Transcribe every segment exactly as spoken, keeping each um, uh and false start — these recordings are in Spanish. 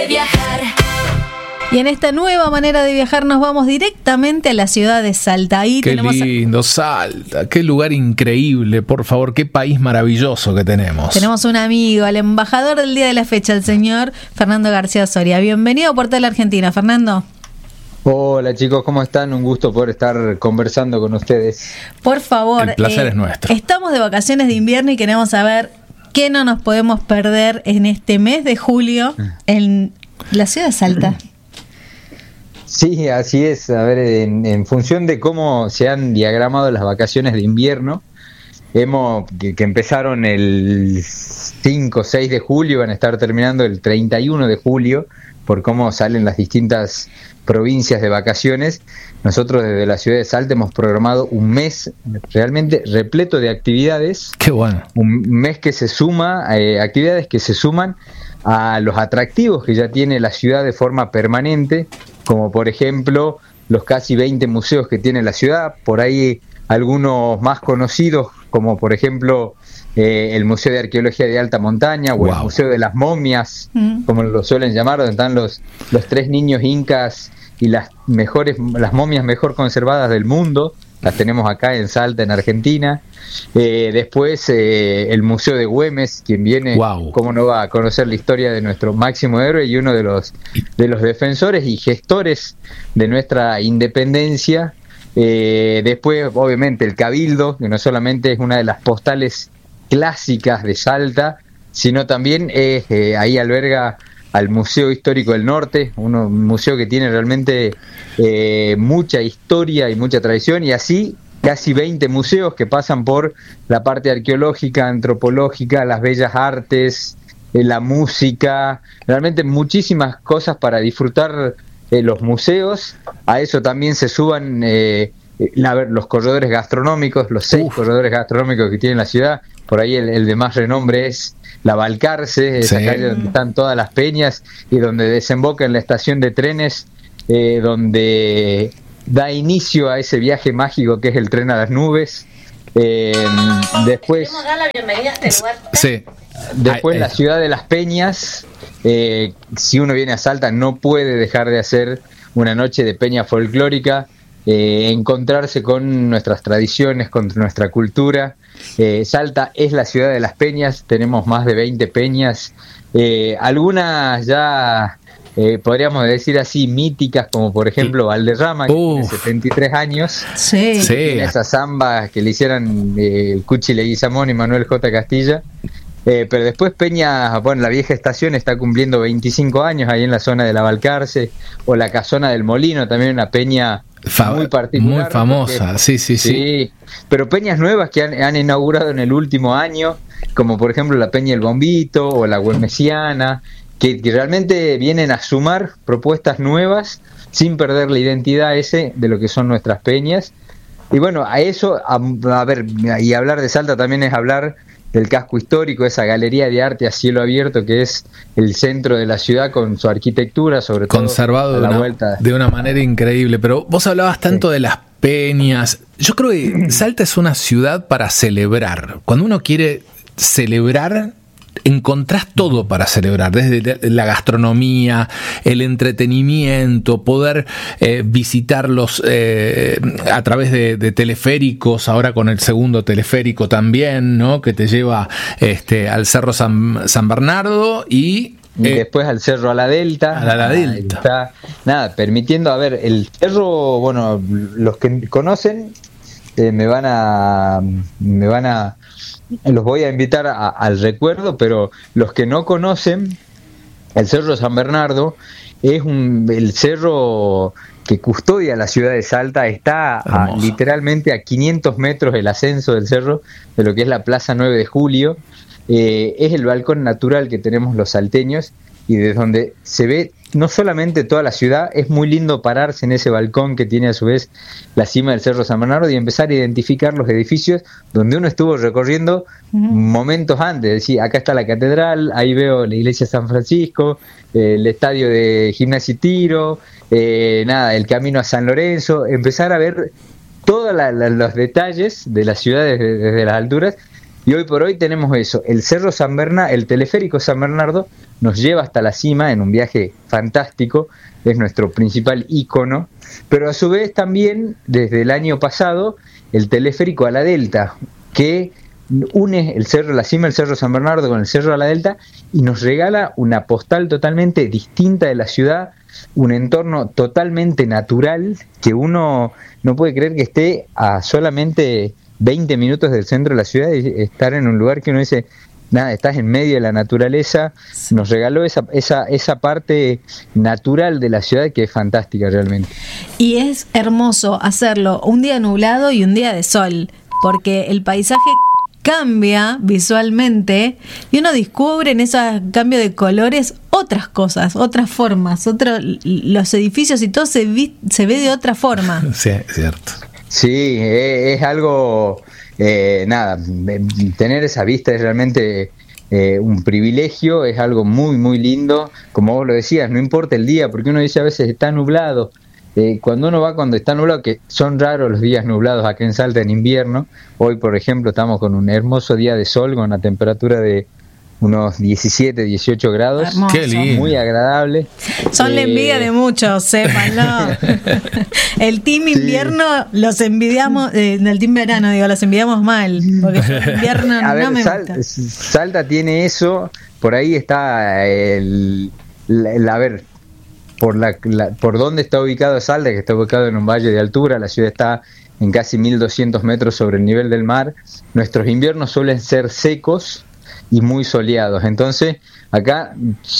Viajar. Y en esta nueva manera de viajar nos vamos directamente a la ciudad de Salta. Ahí qué tenemos lindo, a... Salta, qué lugar increíble, por favor, qué país maravilloso que tenemos. Tenemos un amigo, el embajador del día de la fecha, el señor Fernando García Soria. Bienvenido a Portal Argentina, Fernando. Hola chicos, ¿cómo están? Un gusto poder estar conversando con ustedes. Por favor. El placer eh, es nuestro. Estamos de vacaciones de invierno y queremos saber qué no nos podemos perder en este mes de julio en la ciudad de Salta. Sí, así es. A ver, en, en función de cómo se han diagramado las vacaciones de invierno, hemos que, que empezaron el cinco o seis de julio, van a estar terminando el treinta y uno de julio, por cómo salen las distintas provincias de vacaciones. Nosotros desde la ciudad de Salta hemos programado un mes realmente repleto de actividades. Qué bueno. Un mes que se suma, eh, actividades que se suman a los atractivos que ya tiene la ciudad de forma permanente, como por ejemplo los casi veinte museos que tiene la ciudad, por ahí algunos más conocidos, como por ejemplo eh, el Museo de Arqueología de Alta Montaña, o wow. el Museo de las Momias, mm. como lo suelen llamar, donde están los, los tres niños incas y las mejores, las momias mejor conservadas del mundo. Las tenemos acá en Salta, en Argentina. Eh, después eh, el Museo de Güemes, quien viene, wow. cómo no va a conocer la historia de nuestro máximo héroe y uno de los de los defensores y gestores de nuestra independencia. Eh, después, obviamente, el Cabildo, que no solamente es una de las postales clásicas de Salta, sino también es, eh, ahí alberga al Museo Histórico del Norte, uno, un museo que tiene realmente eh, mucha historia y mucha tradición, y así casi veinte museos que pasan por la parte arqueológica, antropológica, las bellas artes, eh, la música, realmente muchísimas cosas para disfrutar eh, los museos. A eso también se suban eh, la, los corredores gastronómicos, los seis Uf. corredores gastronómicos que tiene la ciudad. Por ahí el, el de más renombre es la Balcarce, esa sí. calle donde están todas las peñas y donde desemboca en la estación de trenes, eh, donde da inicio a ese viaje mágico que es el tren a las nubes. Eh, después, ¿Queremos dar la bienvenida a este lugar? Sí. Después la ciudad de las Peñas. Eh, si uno viene a Salta no puede dejar de hacer una noche de peña folclórica, eh, encontrarse con nuestras tradiciones, con nuestra cultura. Eh, Salta es la ciudad de las peñas, tenemos más de veinte peñas, eh, algunas ya eh, podríamos decir así míticas, como por ejemplo Valderrama, que Uf. tiene setenta y tres años, sí. sí. tiene esa samba que le hicieron eh, el Cuchi Leguizamón y Manuel J. Castilla. Eh, pero después Peña, bueno, la vieja estación está cumpliendo veinticinco años ahí en la zona de la Balcarce, o la Casona del Molino, también una peña Fa- muy particular, muy famosa, porque, sí, sí, sí, sí. Pero peñas nuevas que han, han inaugurado en el último año, como por ejemplo la Peña El Bombito o la Güemesiana, que, que realmente vienen a sumar propuestas nuevas sin perder la identidad ese de lo que son nuestras peñas. Y bueno, a eso, a, a ver, y hablar de Salta también es hablar del casco histórico, esa galería de arte a cielo abierto que es el centro de la ciudad con su arquitectura, sobre todo conservado de una, de una manera increíble. Pero vos hablabas tanto sí. de las peñas. Yo creo que Salta es una ciudad para celebrar. Cuando uno quiere celebrar, encontrás todo para celebrar, desde la gastronomía, el entretenimiento, poder eh, visitarlos eh, a través de, de teleféricos, ahora con el segundo teleférico también, ¿no? Que te lleva este, al Cerro San, San Bernardo y... y eh, después al Cerro a la Delta. A la, la Delta. Está, nada, permitiendo, a ver, el cerro, bueno, los que conocen eh, me van a... me van a los voy a invitar a, al recuerdo, pero los que no conocen, el Cerro San Bernardo es un, el cerro que custodia la ciudad de Salta, está a, literalmente a quinientos metros el ascenso del cerro, de lo que es la Plaza nueve de julio, eh, es el balcón natural que tenemos los salteños, y desde donde se ve no solamente toda la ciudad, es muy lindo pararse en ese balcón que tiene a su vez la cima del Cerro San Bernardo y empezar a identificar los edificios donde uno estuvo recorriendo uh-huh. momentos antes. Es decir, acá está la catedral, ahí veo la iglesia de San Francisco, eh, el estadio de Gimnasia y Tiro, eh, nada, el camino a San Lorenzo, empezar a ver todos los detalles de la ciudad desde, desde las alturas. Y hoy por hoy tenemos eso, el Cerro San Bernardo, el teleférico San Bernardo, nos lleva hasta la cima en un viaje fantástico, es nuestro principal ícono, pero a su vez también desde el año pasado el teleférico a la Delta, que une el cerro, la cima del Cerro San Bernardo con el cerro a la Delta y nos regala una postal totalmente distinta de la ciudad, un entorno totalmente natural que uno no puede creer que esté a solamente veinte minutos del centro de la ciudad y estar en un lugar que uno dice, nada, estás en medio de la naturaleza. Nos regaló esa, esa, esa parte natural de la ciudad que es fantástica realmente. Y es hermoso hacerlo un día nublado y un día de sol, porque el paisaje cambia visualmente y uno descubre en ese cambio de colores otras cosas, otras formas, otro, los edificios y todo se, vi, se ve de otra forma. Sí, es cierto. Sí, es, es algo, eh, nada, tener esa vista es realmente eh, un privilegio, es algo muy, muy lindo. Como vos lo decías, no importa el día, porque uno dice a veces está nublado. Eh, cuando uno va cuando está nublado, que son raros los días nublados acá en Salta en invierno, hoy por ejemplo estamos con un hermoso día de sol con una temperatura de unos diecisiete, dieciocho grados. Hermoso. Qué lindo. Muy agradable. Son eh, la envidia de muchos, sépanlo. El team invierno sí. los envidiamos, eh, el team verano digo, los envidiamos mal, porque el invierno a no ver, me Sal, gusta. Salta tiene eso, por ahí está el, el, el a ver, por la, la por dónde está ubicado Salta, que está ubicado en un valle de altura, la ciudad está en casi mil doscientos metros sobre el nivel del mar. Nuestros inviernos suelen ser secos y muy soleados, entonces acá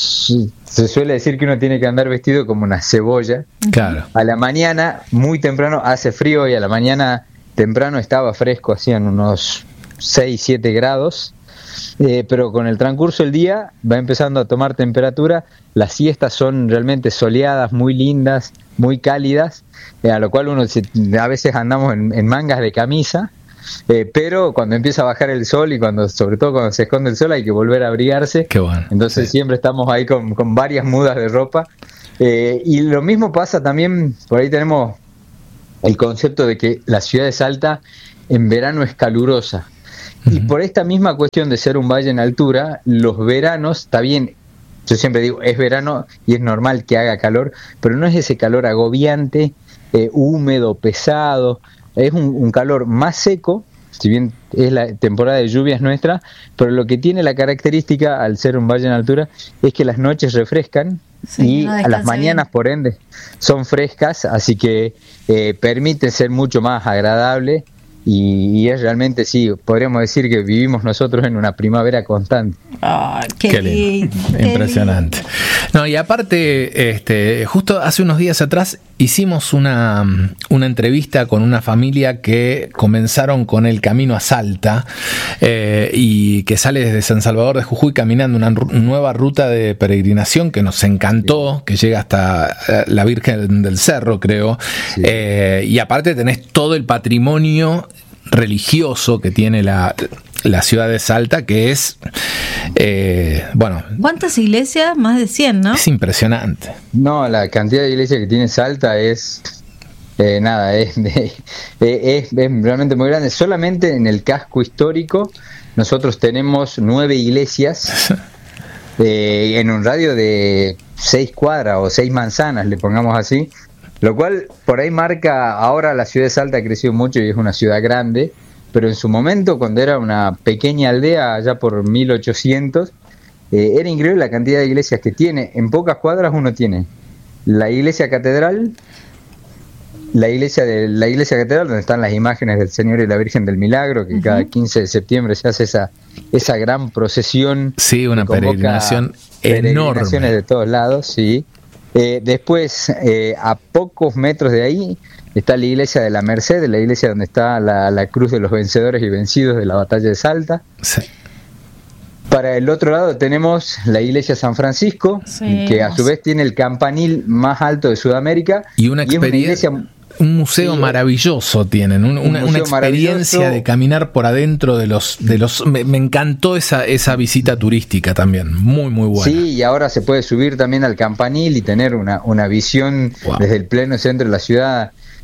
se suele decir que uno tiene que andar vestido como una cebolla. Claro. A la mañana, muy temprano, hace frío y a la mañana temprano estaba fresco, hacían unos seis, siete grados. Eh, pero con el transcurso del día va empezando a tomar temperatura, las siestas son realmente soleadas, muy lindas, muy cálidas, eh, a lo cual uno se, a veces andamos en, en mangas de camisa, eh, pero cuando empieza a bajar el sol y cuando sobre todo cuando se esconde el sol hay que volver a abrigarse. Qué bueno. Entonces sí. Siempre estamos ahí con, con varias mudas de ropa, eh, y lo mismo pasa también, por ahí tenemos el concepto de que la ciudad de Salta en verano es calurosa. Y por esta misma cuestión de ser un valle en altura, los veranos, está bien, yo siempre digo, es verano y es normal que haga calor, pero no es ese calor agobiante, eh, húmedo, pesado, es un, un calor más seco, si bien es la temporada de lluvias nuestra, pero lo que tiene la característica al ser un valle en altura es que las noches refrescan. Sí, y no a las mañanas bien. Por ende son frescas, así que eh, permite ser mucho más agradable. Y, y es realmente, sí, podríamos decir que vivimos nosotros en una primavera constante. Oh, qué, qué lindo, qué impresionante. Lindo. No, y aparte, este, justo hace unos días atrás hicimos una, una entrevista con una familia que comenzaron con el camino a Salta, eh, y que sale desde San Salvador de Jujuy caminando una nueva ruta de peregrinación que nos encantó, sí. Que llega hasta la Virgen del Cerro, creo, sí. eh, y aparte tenés todo el patrimonio religioso que tiene la, la ciudad de Salta, que es, eh, bueno... ¿Cuántas iglesias? Más de cien, ¿no? Es impresionante. No, la cantidad de iglesias que tiene Salta es... Eh, nada, es, es, es, es realmente muy grande. Solamente en el casco histórico nosotros tenemos nueve iglesias eh, en un radio de seis cuadras o seis manzanas, le pongamos así. Lo cual por ahí marca, ahora la ciudad de Salta ha crecido mucho y es una ciudad grande, pero en su momento, cuando era una pequeña aldea, allá por mil ochocientos, eh, era increíble la cantidad de iglesias que tiene. En pocas cuadras uno tiene la iglesia catedral, la iglesia de la iglesia catedral donde están las imágenes del Señor y la Virgen del Milagro, que uh-huh. cada quince de septiembre se hace esa, esa gran procesión. Sí, una peregrinación enorme. Peregrinaciones de todos lados, sí. Eh, después, eh, a pocos metros de ahí, está la iglesia de la Merced, la iglesia donde está la, la cruz de los vencedores y vencidos de la batalla de Salta. Sí. Para el otro lado tenemos la iglesia San Francisco, sí, que a su vez tiene el campanil más alto de Sudamérica. Y una experiencia... Un museo sí, maravilloso tienen, un, un una, una experiencia de caminar por adentro de los... de los me, me encantó esa, esa visita turística también, muy muy buena. Sí, y ahora se puede subir también al campanil y tener una, una visión wow. desde el pleno centro de la ciudad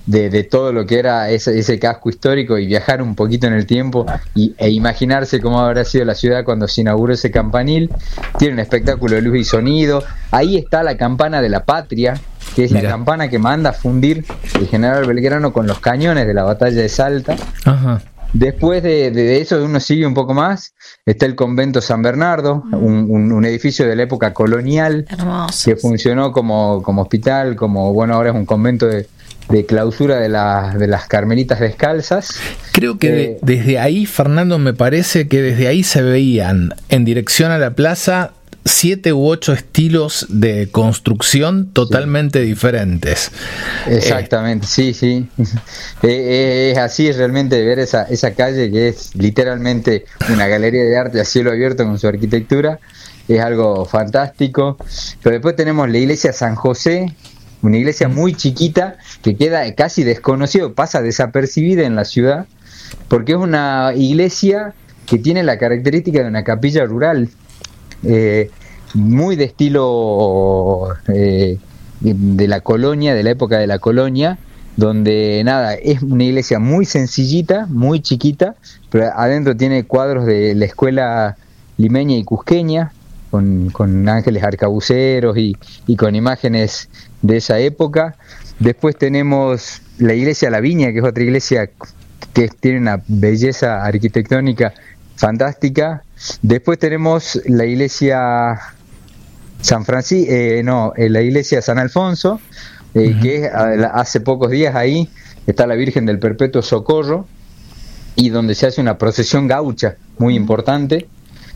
de, de todo lo que era ese, ese casco histórico y viajar un poquito en el tiempo y, e imaginarse cómo habrá sido la ciudad cuando se inauguró ese campanil. Tiene un espectáculo de luz y sonido. Ahí está la campana de la Patria, que es Mira. la campana que manda a fundir el general Belgrano con los cañones de la batalla de Salta. Ajá. Después de, de, de eso, uno sigue un poco más, está el convento San Bernardo, mm. un, un, un edificio de la época colonial. Hermoso. Que funcionó como, como hospital, como bueno, ahora es un convento de, de clausura de, la, de las Carmelitas Descalzas. Creo que eh, de, desde ahí, Fernando, me parece que desde ahí se veían en dirección a la plaza siete u ocho estilos de construcción totalmente sí. diferentes. Exactamente, eh, sí, sí. eh, es así realmente ver esa, esa calle que es literalmente una galería de arte a cielo abierto con su arquitectura. Es algo fantástico. Pero después tenemos la iglesia San José, una iglesia muy chiquita que queda casi desconocida, pasa desapercibida en la ciudad, porque es una iglesia que tiene la característica de una capilla rural. Eh, muy de estilo eh, de la colonia, de la época de la colonia, donde nada, es una iglesia muy sencillita, muy chiquita, pero adentro tiene cuadros de la escuela limeña y cusqueña, con, con ángeles arcabuceros y, y con imágenes de esa época. Después tenemos la iglesia La Viña, que es otra iglesia que tiene una belleza arquitectónica fantástica. Después tenemos la iglesia San Francisco, eh, no, eh, la iglesia San Alfonso, eh, uh-huh. que es, hace pocos días ahí está la Virgen del Perpetuo Socorro, y donde se hace una procesión gaucha muy uh-huh. importante,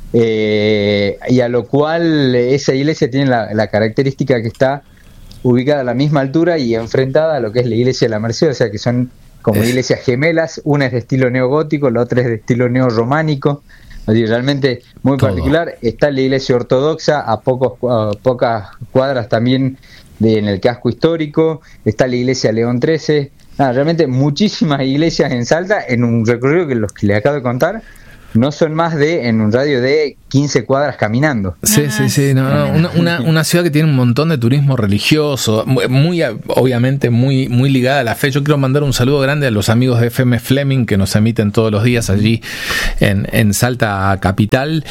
eh, y a lo cual esa iglesia tiene la, la característica que está ubicada a la misma altura y enfrentada a lo que es la iglesia de la Merced, o sea que son como iglesias gemelas, una es de estilo neogótico, la otra es de estilo neorrománico. Así, realmente muy Todo. particular. Está la iglesia ortodoxa a pocos a pocas cuadras también de, en el casco histórico. Está la iglesia León trece. Nada, realmente muchísimas iglesias en Salta en un recorrido que los que les acabo de contar no son más de en un radio de quince cuadras caminando. Sí, sí, sí. No, no, una, una, una ciudad que tiene un montón de turismo religioso, muy obviamente muy, muy ligada a la fe. Yo quiero mandar un saludo grande a los amigos de F M Fleming que nos emiten todos los días allí en, en Salta Capital.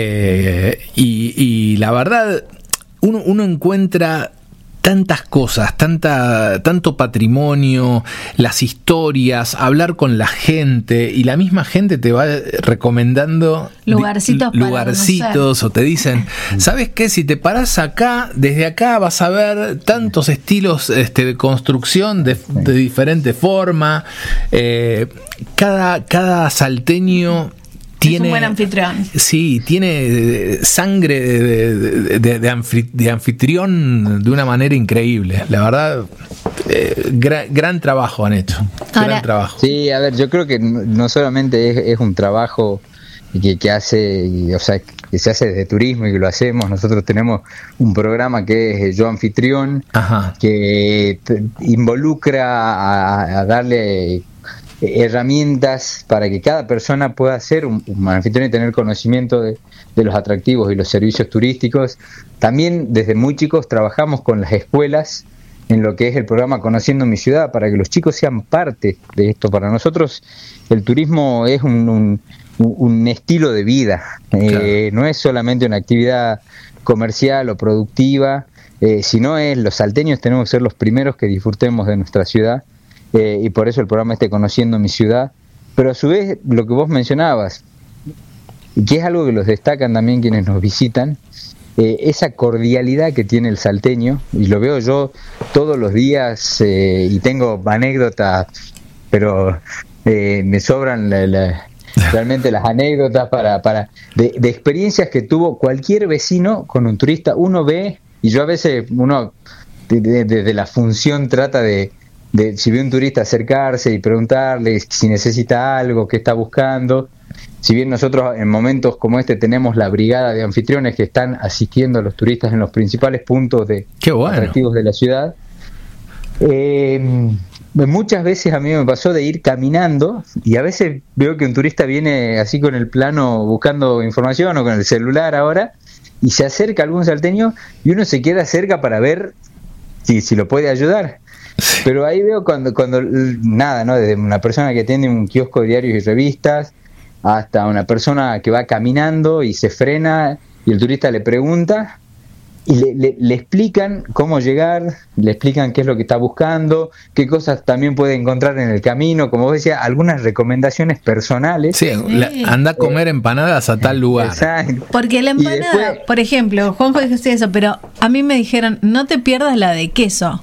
Eh, y, y la verdad, uno, uno encuentra tantas cosas, tanta, tanto patrimonio, las historias, hablar con la gente, y la misma gente te va recomendando lugarcitos, di, lugarcitos o te dicen, ¿sabes qué? Si te parás acá, desde acá vas a ver tantos estilos este, de construcción de, de diferente forma. Eh, cada, cada salteño tiene, es un buen anfitrión. Sí, tiene sangre de, de, de, de, anfit, de anfitrión de una manera increíble. La verdad, eh, gran, gran trabajo han hecho. Ahora, gran trabajo. Sí, a ver, yo creo que no solamente es, es un trabajo que, que hace, o sea, que se hace desde turismo y que lo hacemos. Nosotros tenemos un programa que es Yo Anfitrión, Ajá. que te involucra a, a darle herramientas para que cada persona pueda ser un, un anfitrión y tener conocimiento de, de los atractivos y los servicios turísticos. También desde muy chicos trabajamos con las escuelas en lo que es el programa Conociendo mi Ciudad, para que los chicos sean parte de esto. Para nosotros el turismo es un, un, un estilo de vida, claro. eh, no es solamente una actividad comercial o productiva, eh, sino es los salteños tenemos que ser los primeros que disfrutemos de nuestra ciudad. Eh, y por eso el programa esté Conociendo mi Ciudad, pero a su vez lo que vos mencionabas, y que es algo que los destacan también quienes nos visitan, eh, esa cordialidad que tiene el salteño, y lo veo yo todos los días, eh, y tengo anécdotas, pero eh, me sobran la, la, realmente las anécdotas para, para de, de experiencias que tuvo cualquier vecino con un turista. Uno ve, y yo a veces uno desde de, de la función trata de De, si ve un turista acercarse y preguntarle si necesita algo, qué está buscando. Si bien nosotros en momentos como este tenemos la brigada de anfitriones que están asistiendo a los turistas en los principales puntos de qué bueno. atractivos de la ciudad, eh, muchas veces a mí me pasó de ir caminando y a veces veo que un turista viene así con el plano buscando información o con el celular ahora y se acerca a algún salteño y uno se queda cerca para ver si, si lo puede ayudar. Sí. Pero ahí veo cuando, cuando nada, ¿no? Desde una persona que tiene un kiosco de diarios y revistas hasta una persona que va caminando y se frena y el turista le pregunta y le, le, le explican cómo llegar, le explican qué es lo que está buscando, qué cosas también puede encontrar en el camino, como vos decías, algunas recomendaciones personales. Sí, la, anda a comer eh, empanadas a tal lugar. Exacto. Porque la empanada, después, por ejemplo, Juanjo dijo eso, pero a mí me dijeron, no te pierdas la de queso.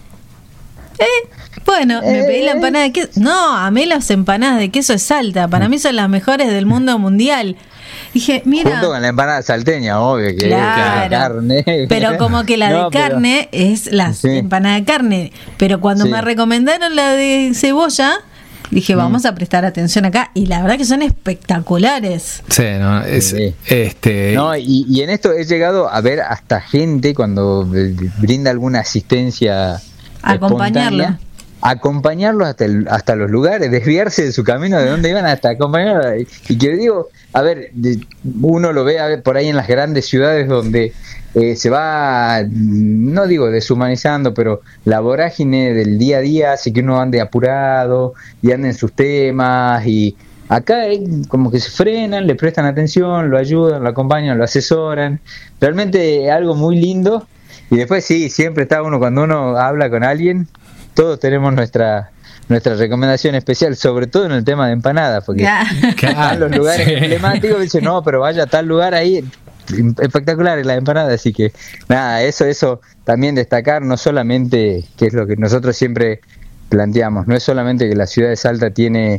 ¿Eh? Bueno, me pedí la empanada de queso. No, a mí las empanadas de queso es Salta. Para mí son las mejores del mundo mundial. Dije, mira. Junto con la empanada salteña, obvio que claro, es carne. Pero como que la no, de carne pero, es la sí. empanada de carne. Pero cuando sí. me recomendaron la de cebolla, dije, vamos mm. a prestar atención acá. Y la verdad que son espectaculares. Sí, no, es, sí. este. No, y, y en esto he llegado a ver hasta gente cuando brinda alguna asistencia. Acompañarlo. Acompañarlo hasta el, hasta los lugares, desviarse de su camino de donde iban hasta acompañarlo. Y, y que digo, a ver, uno lo ve a ver, por ahí en las grandes ciudades donde eh, se va, no digo deshumanizando, pero la vorágine del día a día hace que uno ande apurado y ande en sus temas. Y acá eh, como que se frenan, le prestan atención, lo ayudan, lo acompañan, lo asesoran. Realmente algo muy lindo. Y después sí, siempre está uno, cuando uno habla con alguien, todos tenemos nuestra nuestra recomendación especial, sobre todo en el tema de empanadas, porque claro. en los lugares sí. emblemáticos dicen, no, pero vaya a tal lugar ahí, espectacular la empanada, así que nada, eso, eso también destacar, no solamente, que es lo que nosotros siempre planteamos, no es solamente que la ciudad de Salta tiene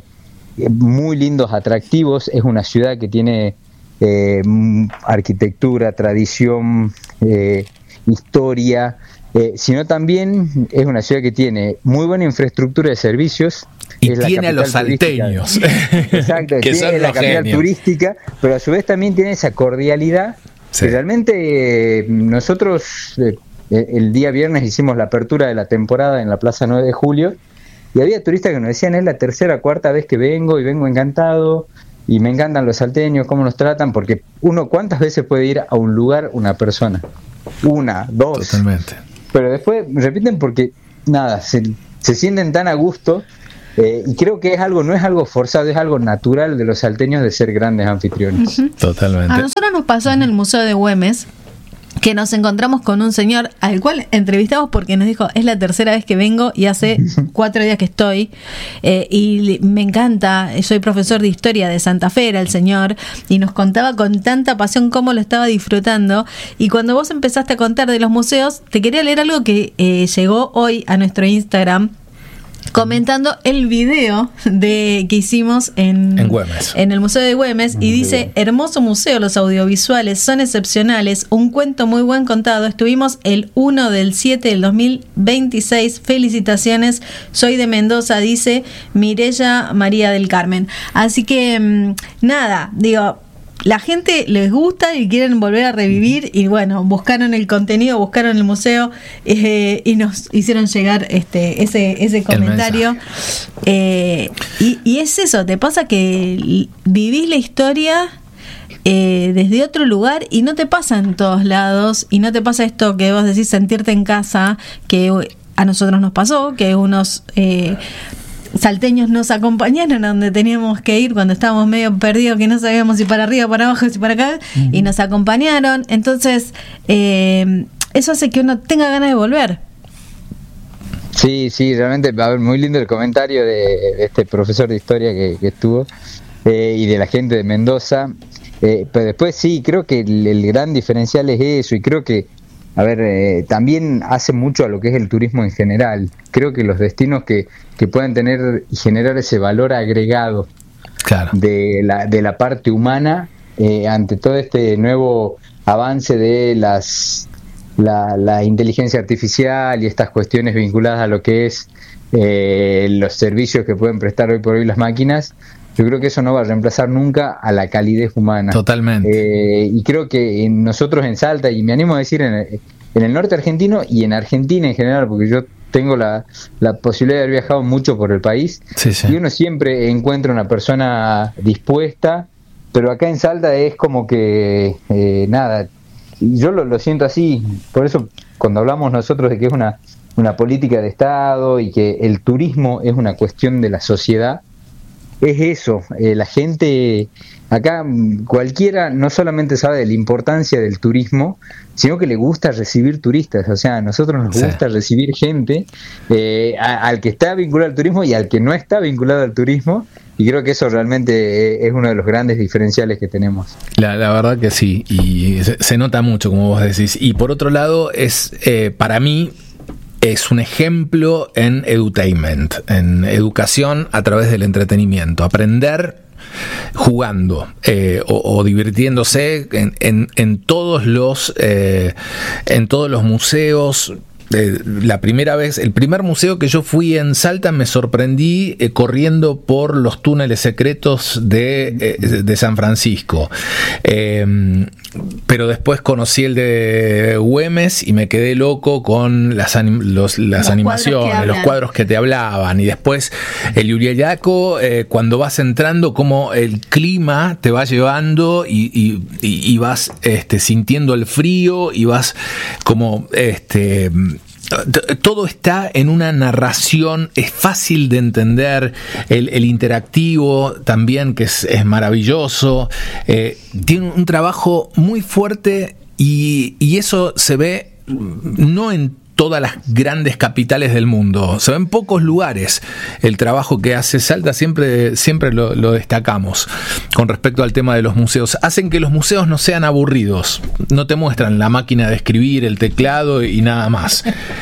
muy lindos atractivos, es una ciudad que tiene eh, arquitectura, tradición, eh, historia, eh, sino también es una ciudad que tiene muy buena infraestructura de servicios y tiene a los salteños. Exacto, que tiene son la capital genios. Turística, pero a su vez también tiene esa cordialidad sí. que realmente eh, nosotros eh, el día viernes hicimos la apertura de la temporada en la Plaza nueve de Julio y había turistas que nos decían, es la tercera o cuarta vez que vengo y vengo encantado. Y me encantan los salteños, cómo nos tratan, porque uno, ¿cuántas veces puede ir a un lugar una persona? Una, dos. Totalmente. Pero después repiten porque, nada, se, se sienten tan a gusto, eh, y creo que es algo, no es algo forzado, es algo natural de los salteños de ser grandes anfitriones. Uh-huh. Totalmente. A nosotros nos pasó en el Museo de Güemes, que nos encontramos con un señor al cual entrevistamos porque nos dijo, es la tercera vez que vengo y hace cuatro días que estoy eh, y me encanta, soy profesor de historia de Santa Fe, era el señor, y nos contaba con tanta pasión cómo lo estaba disfrutando. Y cuando vos empezaste a contar de los museos, te quería leer algo que eh, llegó hoy a nuestro Instagram, comentando el video de que hicimos en, en Güemes, en el Museo de Güemes, y dice, hermoso museo, los audiovisuales son excepcionales, un cuento muy buen contado, estuvimos el uno del siete del dos mil veintiséis, felicitaciones, soy de Mendoza, dice Mireya María del Carmen. Así que mmm, nada, digo, la gente les gusta y quieren volver a revivir, y bueno, buscaron el contenido, buscaron el museo eh, y nos hicieron llegar este ese ese comentario. Eh, y, y es eso, te pasa que vivís la historia eh, desde otro lugar y no te pasa en todos lados, y no te pasa esto que vos decís, sentirte en casa, que a nosotros nos pasó, que unos... Eh, salteños nos acompañaron a donde teníamos que ir cuando estábamos medio perdidos, que no sabíamos si para arriba, para abajo, si para acá, uh-huh. y nos acompañaron. Entonces eh, eso hace que uno tenga ganas de volver. Sí, sí, realmente va a ver muy lindo el comentario de, de este profesor de historia que, que estuvo eh, y de la gente de Mendoza, eh, pero después sí, creo que el, el gran diferencial es eso, y creo que a ver, eh, también hace mucho a lo que es el turismo en general. Creo que los destinos que, que puedan tener y generar ese valor agregado claro. de, la, de la parte humana, eh, ante todo este nuevo avance de las la, la inteligencia artificial y estas cuestiones vinculadas a lo que es eh, los servicios que pueden prestar hoy por hoy las máquinas, yo creo que eso no va a reemplazar nunca a la calidez humana. Totalmente. Eh, y creo que nosotros en Salta, y me animo a decir en el, en el norte argentino y en Argentina en general, porque yo tengo la, la posibilidad de haber viajado mucho por el país, sí, sí. y uno siempre encuentra una persona dispuesta, pero acá en Salta es como que, eh, nada, y yo lo, lo siento así, por eso cuando hablamos nosotros de que es una, una política de Estado y que el turismo es una cuestión de la sociedad, es eso, eh, la gente, acá cualquiera no solamente sabe de la importancia del turismo, sino que le gusta recibir turistas, o sea, a nosotros nos sí. gusta recibir gente, eh, a, al que está vinculado al turismo y al que no está vinculado al turismo, y creo que eso realmente es uno de los grandes diferenciales que tenemos. La, la verdad que sí, y se, se nota mucho, como vos decís, y por otro lado, es eh, para mí, es un ejemplo en edutainment, en educación a través del entretenimiento. Aprender jugando eh, o, o divirtiéndose en, en, en todos los eh, en todos los museos. Eh, la primera vez, el primer museo que yo fui en Salta, me sorprendí eh, corriendo por los túneles secretos de, eh, de San Francisco. Eh, pero después conocí el de Güemes y me quedé loco con las, anim- los, las los animaciones, cuadros los cuadros que te hablaban. Y después el Uriayaco, eh, cuando vas entrando, como el clima te va llevando y, y, y, y vas este, sintiendo el frío y vas como... este todo está en una narración, es fácil de entender, el, el interactivo también, que es, es maravilloso, eh, tiene un trabajo muy fuerte y, y eso se ve no en todas las grandes capitales del mundo, se ve en pocos lugares. El trabajo que hace Salta siempre, siempre lo, lo destacamos con respecto al tema de los museos. Hacen que los museos no sean aburridos, no te muestran la máquina de escribir, el teclado y nada más.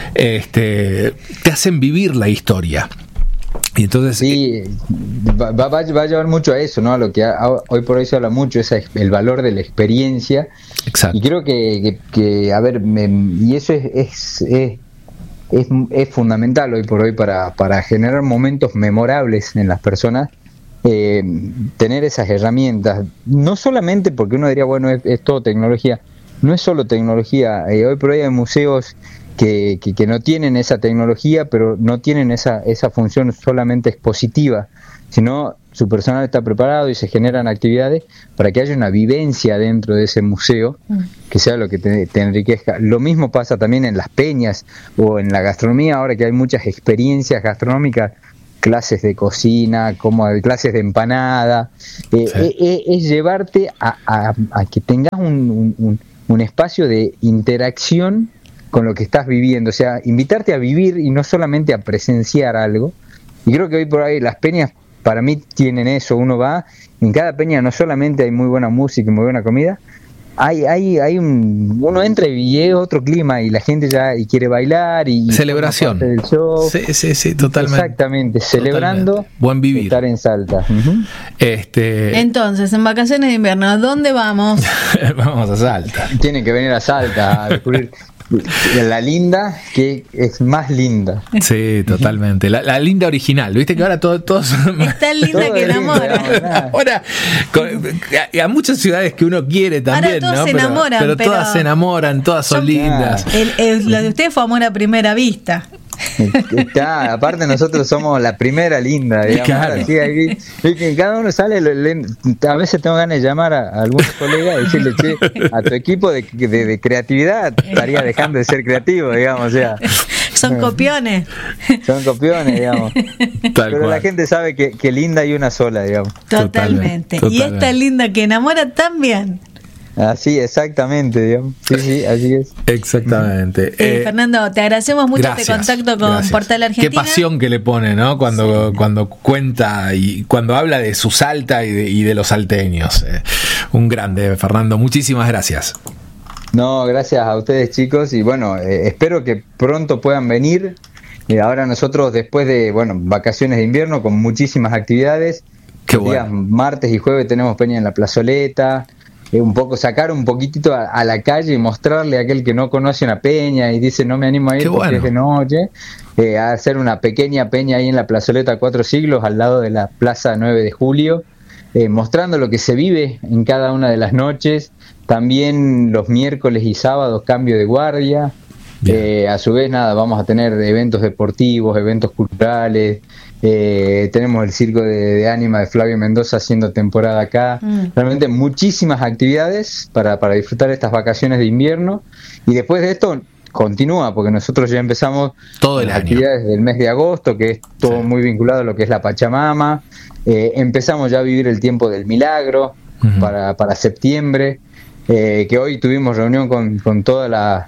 Este, te hacen vivir la historia. Y entonces sí, va, va, va a llevar mucho a eso, ¿no? A lo que a, hoy por hoy se habla mucho, es el valor de la experiencia. Exacto. Y creo que, que, que a ver, me, y eso es es, es es es fundamental hoy por hoy para, para generar momentos memorables en las personas, eh, tener esas herramientas. No solamente porque uno diría, bueno, es, es todo tecnología, no es solo tecnología. Eh, hoy por hoy hay museos Que, que, que no tienen esa tecnología, pero no tienen esa, esa función solamente expositiva, sino su personal está preparado y se generan actividades para que haya una vivencia dentro de ese museo, que sea lo que te, te enriquezca. Lo mismo pasa también en las peñas o en la gastronomía, ahora que hay muchas experiencias gastronómicas, clases de cocina, como clases de empanada, eh, sí. es, es llevarte a, a, a que tengas un, un, un espacio de interacción con lo que estás viviendo, o sea, invitarte a vivir y no solamente a presenciar algo. Y creo que hoy por ahí las peñas para mí tienen eso, uno va, en cada peña no solamente hay muy buena música y muy buena comida, hay hay hay un uno entra y es otro clima y la gente ya y quiere bailar y celebración del show. Sí, sí, sí, totalmente. Exactamente, celebrando totalmente. Buen vivir. Estar en Salta. Uh-huh. Este Entonces, en vacaciones de invierno, ¿a dónde vamos? Vamos a Salta. Tienen que venir a Salta a descubrir la linda, que es más linda. Sí, totalmente. La, la linda original. ¿Viste que ahora todos todo son es tan linda todo que enamora? Lindo, ahora, con, a, a muchas ciudades que uno quiere también, ahora todos ¿no? se pero, enamoran, pero, pero todas se enamoran, todas son yo, lindas. El, el, lo de ustedes fue amor a primera vista. Está, aparte nosotros somos la primera linda, digamos. Claro. Así, aquí, que cada uno sale, le, le, a veces tengo ganas de llamar a, a algunos colegas y decirle, che, a tu equipo de, de, de creatividad estaría dejando de ser creativo, digamos, o sea. Son copiones. Son copiones, digamos. Tal Pero cual. la gente sabe que, que linda hay una sola, digamos. Totalmente. Totalmente. Y esta linda que enamora también. Así, exactamente, digamos. Sí, sí, así es. Exactamente. Eh, eh, Fernando, te agradecemos mucho gracias, este contacto con gracias. Portal Argentina. Qué pasión que le pone, ¿no? Cuando, sí. cuando cuenta y cuando habla de su Salta y de, y de los salteños. Eh, un grande, Fernando. Muchísimas gracias. No, gracias a ustedes, chicos. Y bueno, eh, espero que pronto puedan venir. Eh, ahora nosotros, después de, bueno, vacaciones de invierno, con muchísimas actividades. Qué Los bueno. días martes y jueves tenemos peña en la plazoleta. Eh, un poco sacar un poquitito a, a la calle y mostrarle a aquel que no conoce una peña y dice no me animo a ir Qué porque bueno. es de noche, eh, a hacer una pequeña peña ahí en la plazoleta Cuatro Siglos al lado de la plaza nueve de julio, eh, mostrando lo que se vive en cada una de las noches. También los miércoles y sábados cambio de guardia. Eh, a su vez, nada, vamos a tener eventos deportivos, eventos culturales, Eh, tenemos el circo de, de Ánima de Flavio Mendoza haciendo temporada acá. Mm. Realmente muchísimas actividades para, para disfrutar estas vacaciones de invierno. Y después de esto continúa, porque nosotros ya empezamos todo el las año. actividades del mes de agosto, que es todo sí. muy vinculado a lo que es la Pachamama. Eh, empezamos ya a vivir el tiempo del milagro uh-huh. para, para septiembre, eh, que hoy tuvimos reunión con, con todas la,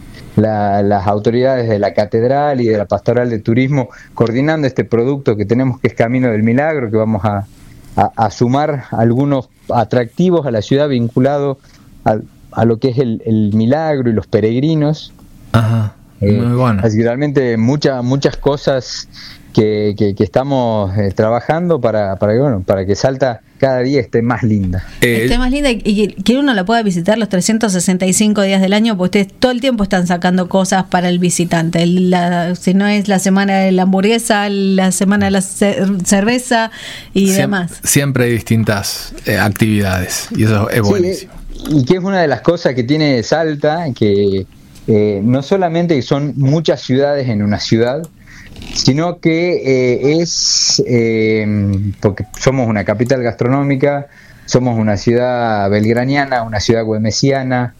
la, las autoridades de la catedral y de la pastoral de turismo, coordinando este producto que tenemos, que es Camino del Milagro, que vamos a, a, a sumar algunos atractivos a la ciudad vinculado a, a lo que es el, el milagro y los peregrinos. Ajá, muy eh, bueno. Así que realmente muchas muchas cosas que, que, que estamos eh, trabajando para, para, que, bueno, para que Salta cada día esté más linda. Eh, esté más linda y, y que uno la pueda visitar los trescientos sesenta y cinco días del año, porque ustedes todo el tiempo están sacando cosas para el visitante. La, si no es la semana de la hamburguesa, la semana de la cer- cerveza y Siem- demás. Siempre hay distintas eh, actividades y eso es buenísimo. Sí, y que es una de las cosas que tiene Salta, que eh, no solamente son muchas ciudades en una ciudad, sino que eh, es, eh, porque somos una capital gastronómica, somos una ciudad belgraniana, una ciudad güemesiana,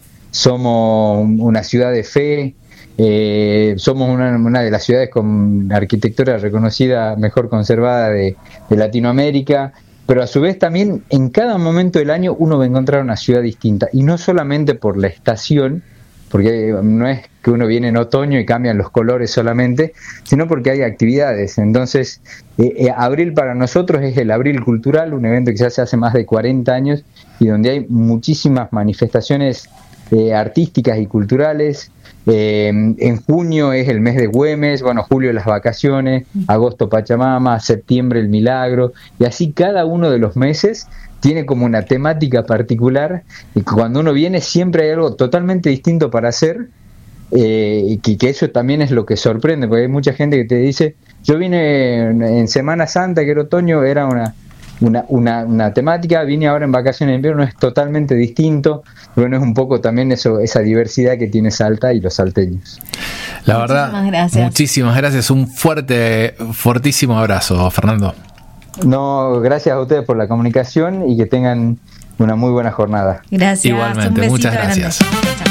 somos una ciudad de fe, eh, somos una, una de las ciudades con arquitectura reconocida, mejor conservada de, de Latinoamérica, pero a su vez también en cada momento del año uno va a encontrar una ciudad distinta, y no solamente por la estación, porque no es que uno viene en otoño y cambian los colores solamente, sino porque hay actividades. Entonces, eh, eh, abril para nosotros es el Abril Cultural, un evento que ya se hace más de cuarenta años y donde hay muchísimas manifestaciones eh, artísticas y culturales. Eh, en junio es el mes de Güemes, bueno, julio las vacaciones, agosto Pachamama, septiembre el Milagro, y así cada uno de los meses tiene como una temática particular, y cuando uno viene siempre hay algo totalmente distinto para hacer, eh, y que, que eso también es lo que sorprende, porque hay mucha gente que te dice, yo vine en, en Semana Santa, que era otoño, era una, una, una, una temática, vine ahora en vacaciones de invierno, es totalmente distinto, bueno, es un poco también eso, esa diversidad que tiene Salta y los salteños. La verdad, muchísimas gracias. Muchísimas gracias, un fuerte, fortísimo abrazo, Fernando. No, gracias a ustedes por la comunicación y que tengan una muy buena jornada. Gracias. Igualmente, muchas gracias. Grande.